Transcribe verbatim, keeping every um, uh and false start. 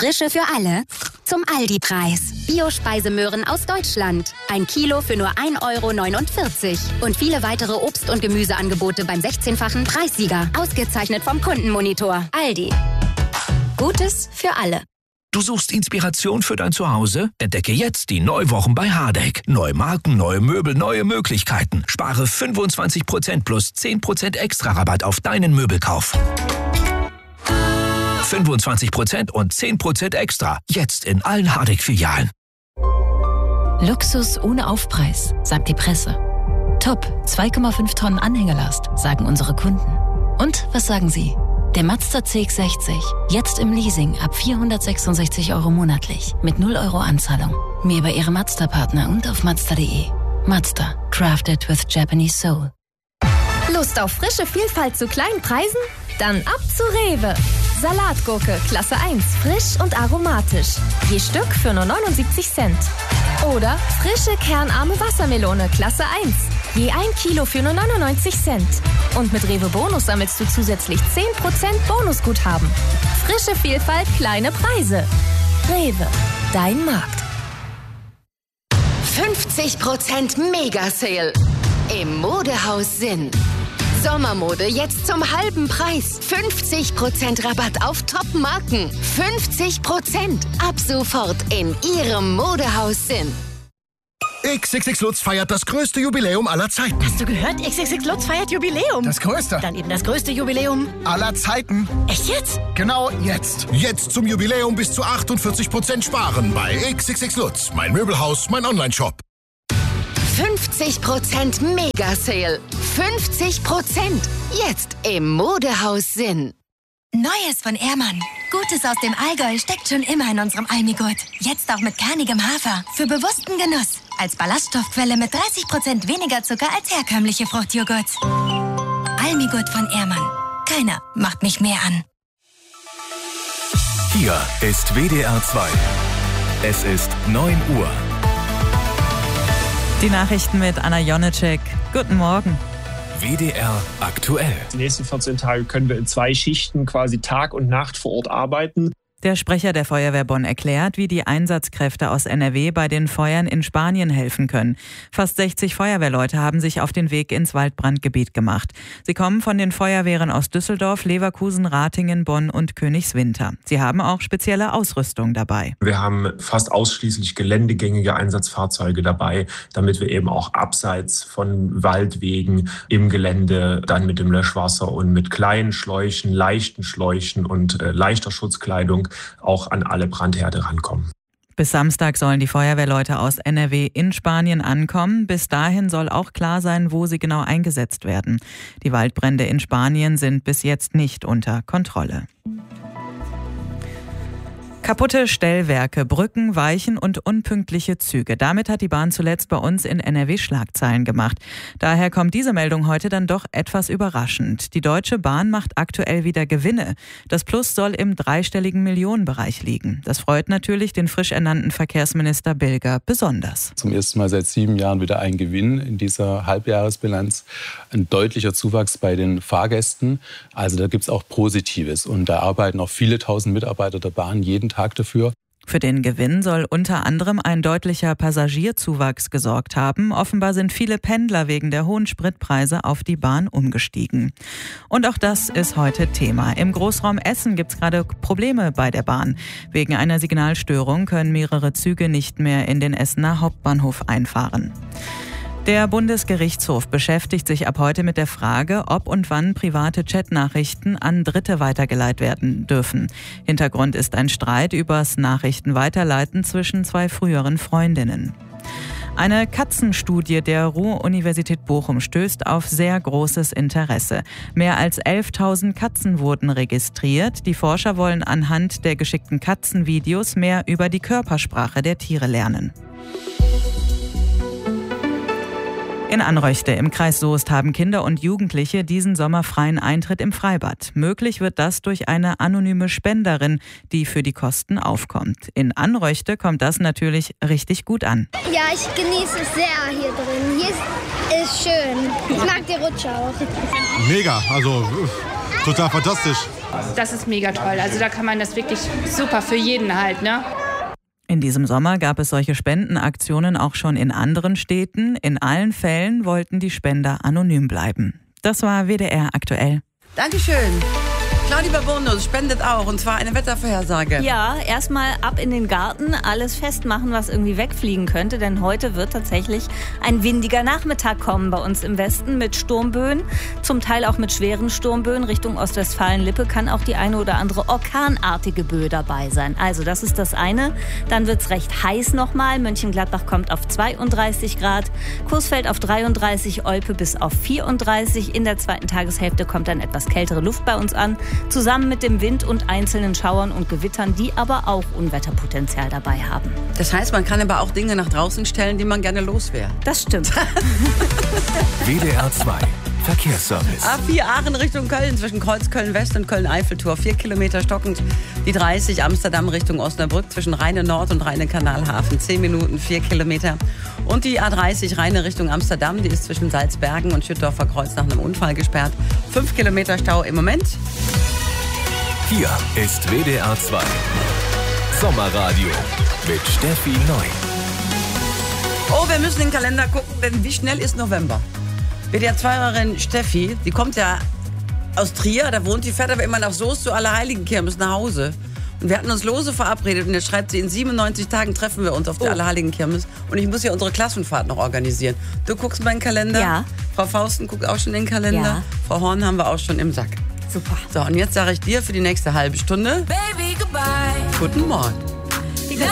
Frische für alle zum Aldi-Preis. Bio-Speisemöhren aus Deutschland. Ein Kilo für nur ein Euro neunundvierzig. Und viele weitere Obst- und Gemüseangebote beim sechzehnfachen Preissieger. Ausgezeichnet vom Kundenmonitor. Aldi. Gutes für alle. Du suchst Inspiration für dein Zuhause? Entdecke jetzt die Neuwochen bei Hardegg. Neue Marken, neue Möbel, neue Möglichkeiten. Spare fünfundzwanzig Prozent plus zehn Prozent extra Rabatt auf deinen Möbelkauf. fünfundzwanzig Prozent und zehn Prozent extra. Jetzt in allen Hardegg-Filialen. Luxus ohne Aufpreis, sagt die Presse. Top, zwei Komma fünf Tonnen Anhängelast, sagen unsere Kunden. Und was sagen Sie? Der Mazda C X sechzig, jetzt im Leasing ab vierhundertsechsundsechzig Euro monatlich, mit null Euro Anzahlung. Mehr bei Ihrem Mazda-Partner und auf Mazda punkt de. Mazda, crafted with Japanese soul. Lust auf frische Vielfalt zu kleinen Preisen? Dann ab zu Rewe. Salatgurke, Klasse eins, frisch und aromatisch. Je Stück für nur neunundsiebzig Cent. Oder frische kernarme Wassermelone, Klasse eins. Je ein Kilo für nur neunundneunzig Cent. Und mit Rewe Bonus sammelst du zusätzlich zehn Prozent Bonusguthaben. Frische Vielfalt, kleine Preise. Rewe, dein Markt. fünfzig Prozent Mega-Sale im Modehaus Sinn. Sommermode jetzt zum halben Preis. fünfzig Prozent Rabatt auf Top-Marken. fünfzig Prozent ab sofort in Ihrem Modehaus Sinn. X X X Lutz feiert das größte Jubiläum aller Zeiten. Hast du gehört? X X X Lutz feiert Jubiläum. Das größte? Dann eben das größte Jubiläum aller Zeiten. Echt jetzt? Genau jetzt. Jetzt zum Jubiläum bis zu achtundvierzig Prozent sparen bei X X X Lutz. Mein Möbelhaus, mein Onlineshop. fünfzig Prozent Mega-Sale. fünfzig Prozent. Jetzt im Modehaus Sinn. Neues von Ehrmann. Gutes aus dem Allgäu steckt schon immer in unserem Almigurt. Jetzt auch mit kernigem Hafer. Für bewussten Genuss. Als Ballaststoffquelle mit dreißig Prozent weniger Zucker als herkömmliche Fruchtjoghurts. Almigurt von Ehrmann. Keiner macht mich mehr an. Hier ist W D R zwei. Es ist neun Uhr. Die Nachrichten mit Anna Jonecek. Guten Morgen. W D R aktuell. Die nächsten vierzehn Tage können wir in zwei Schichten quasi Tag und Nacht vor Ort arbeiten. Der Sprecher der Feuerwehr Bonn erklärt, wie die Einsatzkräfte aus N R W bei den Feuern in Spanien helfen können. Fast sechzig Feuerwehrleute haben sich auf den Weg ins Waldbrandgebiet gemacht. Sie kommen von den Feuerwehren aus Düsseldorf, Leverkusen, Ratingen, Bonn und Königswinter. Sie haben auch spezielle Ausrüstung dabei. Wir haben fast ausschließlich geländegängige Einsatzfahrzeuge dabei, damit wir eben auch abseits von Waldwegen im Gelände dann mit dem Löschwasser und mit kleinen Schläuchen, leichten Schläuchen und äh, leichter Schutzkleidung auch an alle Brandherde rankommen. Bis Samstag sollen die Feuerwehrleute aus N R W in Spanien ankommen. Bis dahin soll auch klar sein, wo sie genau eingesetzt werden. Die Waldbrände in Spanien sind bis jetzt nicht unter Kontrolle. Kaputte Stellwerke, Brücken, Weichen und unpünktliche Züge. Damit hat die Bahn zuletzt bei uns in N R W Schlagzeilen gemacht. Daher kommt diese Meldung heute dann doch etwas überraschend. Die Deutsche Bahn macht aktuell wieder Gewinne. Das Plus soll im dreistelligen Millionenbereich liegen. Das freut natürlich den frisch ernannten Verkehrsminister Bilger besonders. Zum ersten Mal seit sieben Jahren wieder ein Gewinn in dieser Halbjahresbilanz. Ein deutlicher Zuwachs bei den Fahrgästen. Also da gibt es auch Positives. Und da arbeiten auch viele tausend Mitarbeiter der Bahn jeden Tag dafür. Für den Gewinn soll unter anderem ein deutlicher Passagierzuwachs gesorgt haben. Offenbar sind viele Pendler wegen der hohen Spritpreise auf die Bahn umgestiegen. Und auch das ist heute Thema. Im Großraum Essen gibt es gerade Probleme bei der Bahn. Wegen einer Signalstörung können mehrere Züge nicht mehr in den Essener Hauptbahnhof einfahren. Der Bundesgerichtshof beschäftigt sich ab heute mit der Frage, ob und wann private Chatnachrichten an Dritte weitergeleitet werden dürfen. Hintergrund ist ein Streit übers Nachrichtenweiterleiten zwischen zwei früheren Freundinnen. Eine Katzenstudie der Ruhr-Universität Bochum stößt auf sehr großes Interesse. Mehr als elftausend Katzen wurden registriert. Die Forscher wollen anhand der geschickten Katzenvideos mehr über die Körpersprache der Tiere lernen. In Anröchte im Kreis Soest haben Kinder und Jugendliche diesen Sommer freien Eintritt im Freibad. Möglich wird das durch eine anonyme Spenderin, die für die Kosten aufkommt. In Anröchte kommt das natürlich richtig gut an. Ja, ich genieße es sehr hier drin. Hier ist, ist schön. Ich mag die Rutsche auch. Mega, also Total fantastisch. Das ist mega toll. Also da kann man das wirklich super für jeden halt, ne? In diesem Sommer gab es solche Spendenaktionen auch schon in anderen Städten. In allen Fällen wollten die Spender anonym bleiben. Das war W D R aktuell. Dankeschön. Claudia Bonus spendet auch, und zwar eine Wettervorhersage. Ja, erstmal ab in den Garten, alles festmachen, was irgendwie wegfliegen könnte, denn heute wird tatsächlich ein windiger Nachmittag kommen bei uns im Westen mit Sturmböen, zum Teil auch mit schweren Sturmböen. Richtung Ostwestfalen-Lippe kann auch die eine oder andere orkanartige Böe dabei sein. Also das ist das eine. Dann wird es recht heiß nochmal. Mönchengladbach kommt auf zweiunddreißig Grad, Coesfeld auf dreiunddreißig, Olpe bis auf vierunddreißig. In der zweiten Tageshälfte kommt dann etwas kältere Luft bei uns an, zusammen mit dem Wind und einzelnen Schauern und Gewittern, die aber auch Unwetterpotenzial dabei haben. Das heißt, man kann aber auch Dinge nach draußen stellen, die man gerne los wäre. Das stimmt. W D R zwei Verkehrsservice. A vier Aachen Richtung Köln, zwischen Kreuz Köln-West und Köln-Eiffeltor. Vier Kilometer stockend. Die dreißig Amsterdam Richtung Osnabrück, zwischen Rheine-Nord und Rheine-Kanalhafen. Zehn Minuten, vier Kilometer. Und die A dreißig Rheine Richtung Amsterdam, die ist zwischen Salzbergen und Schüttorfer Kreuz nach einem Unfall gesperrt. Fünf Kilometer Stau im Moment. Hier ist W D R zwei Sommerradio mit Steffi Neu. Oh, wir müssen in den Kalender gucken, denn wie schnell ist November? W D R zwei-Hörerin Steffi, die kommt ja aus Trier, da wohnt die, fährt aber immer nach Soest zur Allerheiligenkirmes nach Hause. Und wir hatten uns lose verabredet und jetzt schreibt sie, in siebenundneunzig Tagen treffen wir uns auf der oh. Allerheiligenkirmes. Und ich muss ja unsere Klassenfahrt noch organisieren. Du guckst meinen Kalender. Ja. Frau Fausten guckt auch schon in den Kalender. Ja. Frau Horn haben wir auch schon im Sack. Super. So, und jetzt sage ich dir für die nächste halbe Stunde: Baby, goodbye. Guten Morgen.